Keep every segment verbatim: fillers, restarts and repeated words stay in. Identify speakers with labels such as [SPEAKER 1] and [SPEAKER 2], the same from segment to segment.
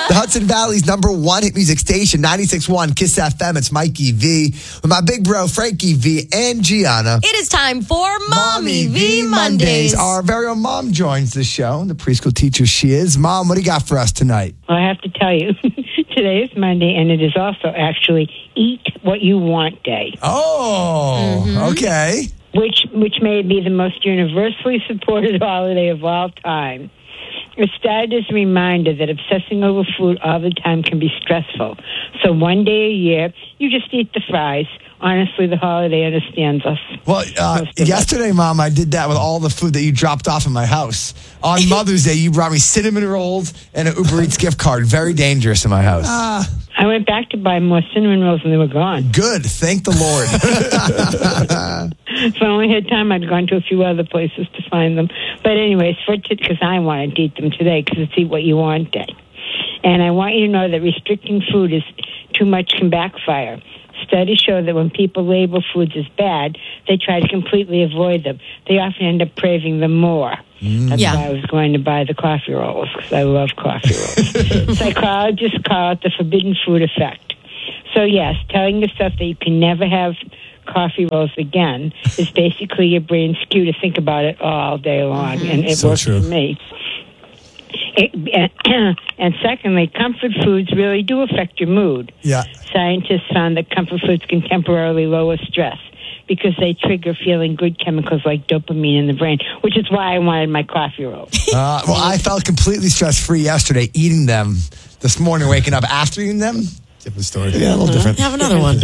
[SPEAKER 1] The Hudson Valley's number one hit music station, ninety-six point one Kiss F M. It's Mikey V with my big bro, Frankie V and Gianna.
[SPEAKER 2] It is time for Mommy,
[SPEAKER 1] Mommy
[SPEAKER 2] V Mondays.
[SPEAKER 1] Mondays. Our very own mom joins the show, the preschool teacher she is. Mom, what do you got for us tonight?
[SPEAKER 3] Well, I have to tell you, today is Monday, and it is also actually Eat What You Want Day.
[SPEAKER 1] Oh, mm-hmm. okay.
[SPEAKER 3] Which, which may be the most universally supported holiday of all time. It started as a reminder that obsessing over food all the time can be stressful. So one day a year, you just eat the fries. Honestly, the holiday understands us.
[SPEAKER 1] Well, uh, yesterday, us. Mom, I did that with all the food that you dropped off in my house. On Mother's Day, you brought me cinnamon rolls and an Uber Eats gift card. Very dangerous in my house. Uh,
[SPEAKER 3] I went back to buy more cinnamon rolls and they were gone.
[SPEAKER 1] Good. Thank the Lord.
[SPEAKER 3] If I only had time, I'd gone to a few other places to find them. But anyways, for t- because I wanted to eat them today because it's Eat What You Want Day. And I want you to know that restricting food is too much can backfire. Studies show that when people label foods as bad, they try to completely avoid them. They often end up craving them more. Mm. That's yeah. why I was going to buy the coffee rolls, because I love coffee rolls. Psychologists call it the forbidden food effect. So yes, telling yourself that you can never have coffee rolls again is basically your brain's cue to think about it all day long, mm-hmm. and it so works true. for me. It, and secondly, comfort foods really do affect your mood.
[SPEAKER 1] Yeah.
[SPEAKER 3] Scientists found that comfort foods can temporarily lower stress because they trigger feeling good chemicals like dopamine in the brain, which is why I wanted my coffee roll.
[SPEAKER 1] Uh, well, I felt completely stress-free yesterday eating them. This morning, waking up after eating them, different story. Yeah, a little different.
[SPEAKER 2] Have another one.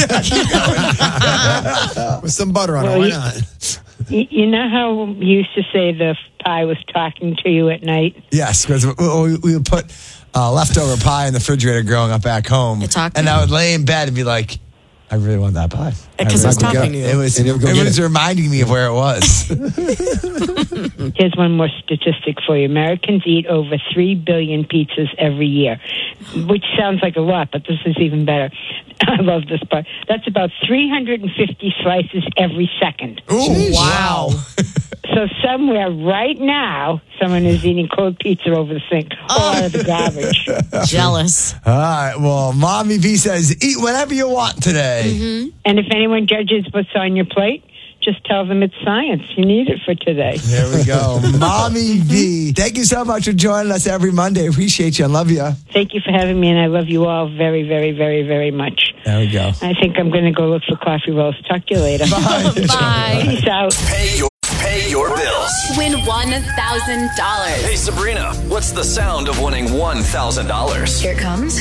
[SPEAKER 1] With some butter on well, it. Why not?
[SPEAKER 3] You know how you used to say the pie was talking to you at night?
[SPEAKER 1] Yes, because we, we would put uh, leftover pie in the refrigerator growing up back home. And I would lay in bed and be like, I really want that pie.
[SPEAKER 2] Because it was talking to you.
[SPEAKER 1] It was, it was reminding me of where it was.
[SPEAKER 3] Here's one more statistic for you. Americans eat over three billion pizzas every year, which sounds like a lot, but this is even better. I love this part. That's about three hundred fifty slices every second.
[SPEAKER 1] Ooh,
[SPEAKER 2] wow.
[SPEAKER 3] So somewhere right now, someone is eating cold pizza over the sink or out of the garbage.
[SPEAKER 2] Jealous.
[SPEAKER 1] All right. Well, Mommy V says, eat whatever you want today.
[SPEAKER 2] Mm-hmm.
[SPEAKER 3] And if anyone judges what's on your plate, just tell them it's science. You need it for today.
[SPEAKER 1] There we go. Mommy V. Thank you so much for joining us every Monday. Appreciate you. I love you.
[SPEAKER 3] Thank you for having me, and I love you all very, very, very, very much.
[SPEAKER 1] There we go.
[SPEAKER 3] I think I'm going to go look for coffee rolls. Talk to you later.
[SPEAKER 1] Bye.
[SPEAKER 2] Bye.
[SPEAKER 3] Peace out.
[SPEAKER 4] Pay your, pay your bills.
[SPEAKER 5] Win one thousand dollars.
[SPEAKER 4] Hey, Sabrina, what's the sound of winning one thousand dollars?
[SPEAKER 5] Here it comes.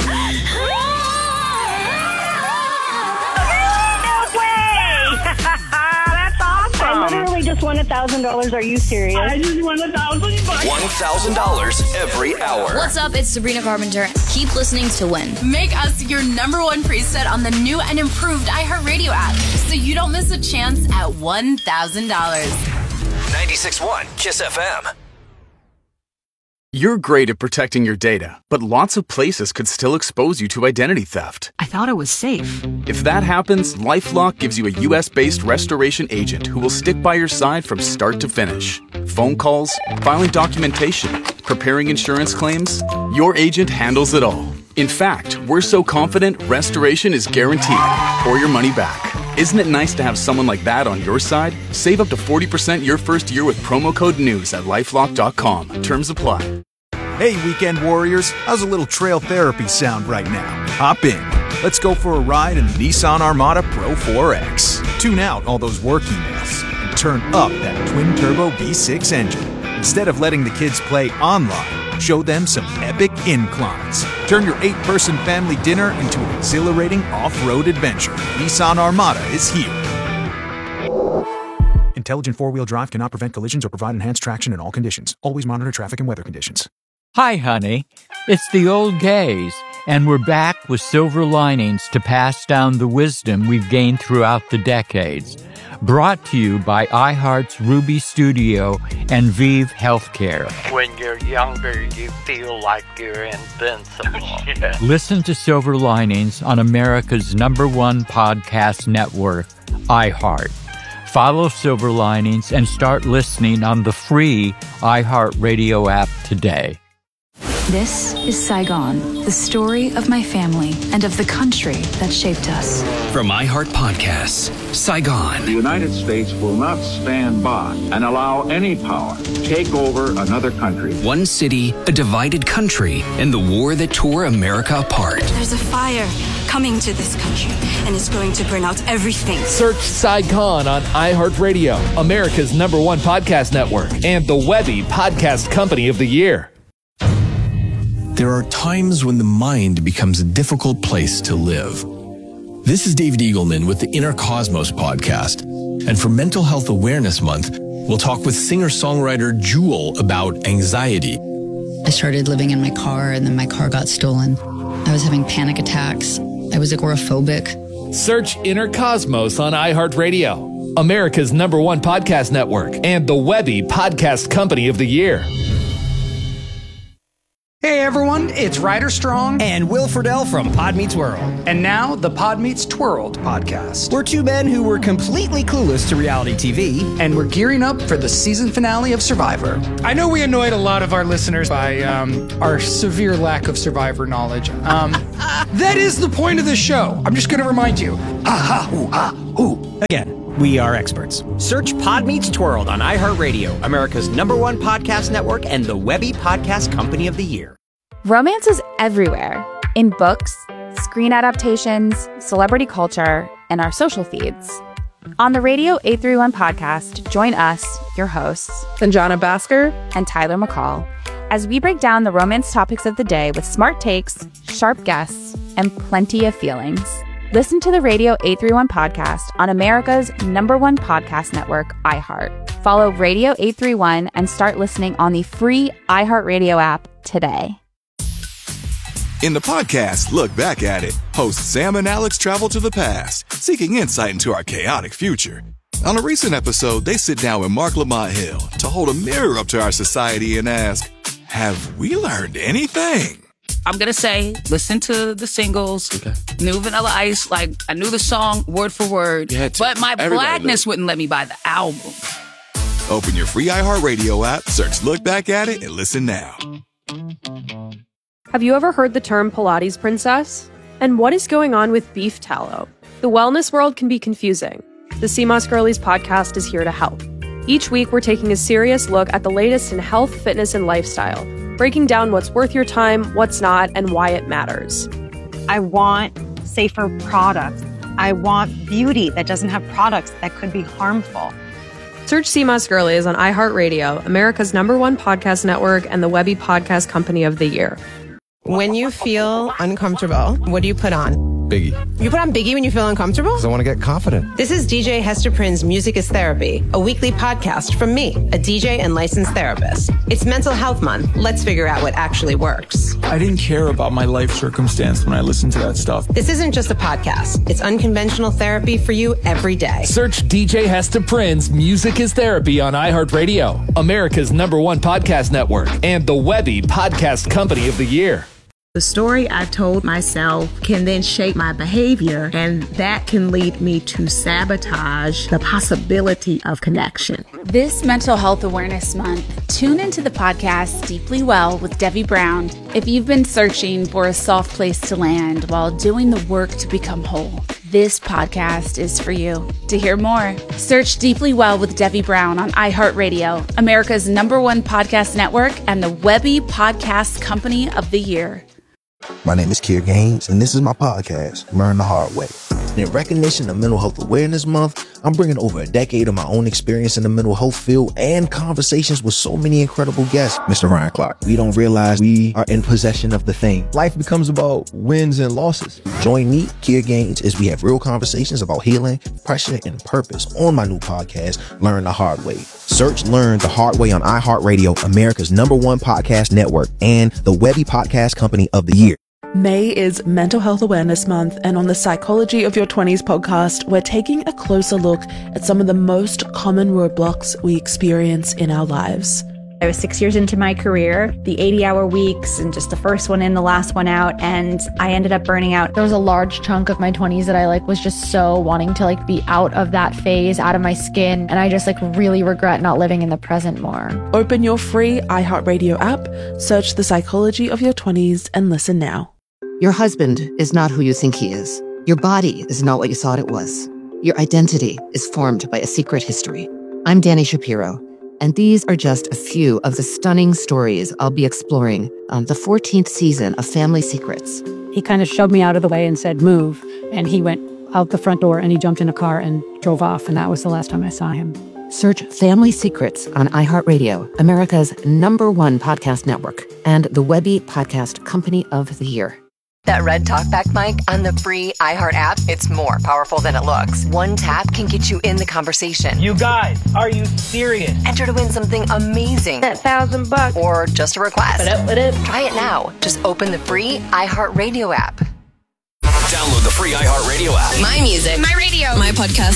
[SPEAKER 6] I literally just won a thousand dollars. Are you serious?
[SPEAKER 7] I just won a thousand bucks.
[SPEAKER 4] One thousand dollars every hour.
[SPEAKER 5] What's up? It's Sabrina Carpenter. Keep listening to win. Make us your number one preset on the new and improved iHeartRadio app, so you don't miss a chance at one thousand dollars.
[SPEAKER 4] ninety-six point one Kiss F M.
[SPEAKER 8] You're great at protecting your data, but lots of places could still expose you to identity theft.
[SPEAKER 9] I thought it was safe.
[SPEAKER 8] If that happens, LifeLock gives you a U S-based restoration agent who will stick by your side from start to finish. Phone calls, filing documentation, preparing insurance claims, your agent handles it all. In fact, we're so confident restoration is guaranteed or your money back. Isn't it nice to have someone like that on your side? Save up to forty percent your first year with promo code NEWS at lifelock dot com. Terms apply.
[SPEAKER 10] Hey, weekend warriors, how's a little trail therapy sound right now? Hop in. Let's go for a ride in the Nissan Armada Pro four X. Tune out all those work emails and turn up that twin-turbo V six engine. Instead of letting the kids play online, show them some epic inclines. Turn your eight-person family dinner into an exhilarating off-road adventure. Nissan Armada is here. Intelligent four-wheel drive cannot prevent collisions or provide enhanced traction in all conditions. Always monitor traffic and weather conditions.
[SPEAKER 11] Hi, honey. It's the old gays, and we're back with silver linings to pass down the wisdom we've gained throughout the decades. Brought to you by iHeart's Ruby Studio and Vive Healthcare.
[SPEAKER 12] When you're younger, you feel like you're invincible. Yeah.
[SPEAKER 11] Listen to Silver Linings on America's number one podcast network, iHeart. Follow Silver Linings and start listening on the free iHeartRadio app today.
[SPEAKER 9] This is Saigon, the story of my family and of the country that shaped us.
[SPEAKER 13] From iHeart Podcasts, Saigon.
[SPEAKER 14] The United States will not stand by and allow any power to take over another country.
[SPEAKER 13] One city, a divided country, and the war that tore America apart.
[SPEAKER 15] There's a fire coming to this country, and it's going to burn out everything.
[SPEAKER 16] Search Saigon on iHeartRadio, America's number one podcast network, and the Webby Podcast Company of the Year.
[SPEAKER 17] There are times when the mind becomes a difficult place to live. This is David Eagleman with the Inner Cosmos podcast. And for Mental Health Awareness Month, we'll talk with singer-songwriter Jewel about anxiety.
[SPEAKER 18] I started living in my car, and then my car got stolen. I was having panic attacks. I was agoraphobic.
[SPEAKER 16] Search Inner Cosmos on iHeartRadio, America's number one podcast network, and the Webby Podcast Company of the Year.
[SPEAKER 19] Hey everyone, it's Ryder Strong
[SPEAKER 20] and Will Friedle from Pod Meets World.
[SPEAKER 19] And now the Pod Meets Twirled podcast.
[SPEAKER 20] We're two men who were completely clueless to reality T V.
[SPEAKER 19] And we're gearing up for the season finale of Survivor. I know we annoyed a lot of our listeners by um, our severe lack of Survivor knowledge. Um, that is the point of the show. I'm just going to remind you. Ha ha hoo ha hoo.
[SPEAKER 20] Again. We are experts. Search Pod Meets Twirled on iHeartRadio, America's number one podcast network, and the Webby Podcast Company of the Year.
[SPEAKER 21] Romance is everywhere. In books, screen adaptations, celebrity culture, and our social feeds. On the Radio eight thirty-one podcast, join us, your hosts,
[SPEAKER 2] Sanjana Bhaskar
[SPEAKER 21] and Tyler McCall, as we break down the romance topics of the day with smart takes, sharp guests, and plenty of feelings. Listen to the Radio eight thirty-one podcast on America's number one podcast network, iHeart. Follow Radio eight thirty-one and start listening on the free iHeartRadio app today.
[SPEAKER 22] In the podcast, Look Back at It, hosts Sam and Alex travel to the past, seeking insight into our chaotic future. On a recent episode, they sit down with Mark Lamont Hill to hold a mirror up to our society and ask, have we learned anything?
[SPEAKER 23] I'm going to say, listen to the singles, okay. New Vanilla Ice, like, I knew the song word for word, but my Everybody blackness wouldn't let me buy the album.
[SPEAKER 22] Open your free iHeartRadio app, search Look Back at It, and listen now.
[SPEAKER 2] Have you ever heard the term Pilates princess? And what is going on with beef tallow? The wellness world can be confusing. The C M O S Girlies podcast is here to help. Each week, we're taking a serious look at the latest in health, fitness, and lifestyle, breaking down what's worth your time, what's not, and why it matters.
[SPEAKER 24] I want safer products. I want beauty that doesn't have products that could be harmful.
[SPEAKER 2] Search C M O S Girlies on iHeartRadio, America's number one podcast network, and the Webby Podcast Company of the Year.
[SPEAKER 25] When you feel uncomfortable, what do you put on?
[SPEAKER 26] Biggie.
[SPEAKER 25] You put on Biggie when you feel uncomfortable?
[SPEAKER 26] Because I want to get confident.
[SPEAKER 25] This is D J Hester Prynne's Music is Therapy, a weekly podcast from me, a D J and licensed therapist. It's Mental Health Month. Let's figure out what actually works.
[SPEAKER 26] I didn't care about my life circumstance when I listened to that stuff.
[SPEAKER 25] This isn't just a podcast. It's unconventional therapy for you every day.
[SPEAKER 16] Search D J Hester Prynne's Music is Therapy on iHeartRadio, America's number one podcast network, and the Webby Podcast Company of the Year.
[SPEAKER 27] The story I told myself can then shape my behavior, and that can lead me to sabotage the possibility of connection.
[SPEAKER 21] This Mental Health Awareness Month, tune into the podcast Deeply Well with Debbie Brown if you've been searching for a soft place to land while doing the work to become whole. This podcast is for you. To hear more, search Deeply Well with Debbie Brown on iHeartRadio, America's number one podcast network, and the Webby Podcast Company of the Year.
[SPEAKER 28] My name is Kier Gaines, and this is my podcast, Learn the Hard Way. In recognition of Mental Health Awareness Month, I'm bringing over a decade of my own experience in the mental health field and conversations with so many incredible guests. Mister Ryan Clark, we don't realize we are in possession of the thing. Life becomes about wins and losses. Join me, Kier Gaines, as we have real conversations about healing, pressure, and purpose on my new podcast, Learn the Hard Way. Search Learn the Hard Way on iHeartRadio, America's number one podcast network, and the Webby Podcast Company of the Year.
[SPEAKER 29] May is Mental Health Awareness Month, and on the Psychology of Your twenties podcast, we're taking a closer look at some of the most common roadblocks we experience in our lives.
[SPEAKER 1] I was six years into my career, the eighty-hour weeks and just the first one in, the last one out, and I ended up burning out.
[SPEAKER 3] There was a large chunk of my twenties that I like was just so wanting to like be out of that phase, out of my skin, and I just like really regret not living in the present more.
[SPEAKER 29] Open your free iHeartRadio app, search The Psychology of Your twenties, and listen now.
[SPEAKER 4] Your husband is not who you think he is. Your body is not what you thought it was. Your identity is formed by a secret history. I'm Dani Shapiro, and these are just a few of the stunning stories I'll be exploring on the fourteenth season of Family Secrets.
[SPEAKER 5] He kind of shoved me out of the way and said, move. And he went out the front door and he jumped in a car and drove off. And that was the last time I saw him.
[SPEAKER 4] Search Family Secrets on iHeartRadio, America's number one podcast network, and the Webby Podcast Company of the Year.
[SPEAKER 6] That red talkback mic on the free iHeart app, it's more powerful than it looks. One tap can get you in the conversation.
[SPEAKER 7] You guys, are you serious?
[SPEAKER 6] Enter to win something amazing.
[SPEAKER 7] That thousand bucks.
[SPEAKER 6] Or just a request.
[SPEAKER 7] What up, what up?
[SPEAKER 6] Try it now. Just open the free iHeart Radio app.
[SPEAKER 13] Download the free iHeartRadio app.
[SPEAKER 6] My music.
[SPEAKER 8] My radio. My podcast.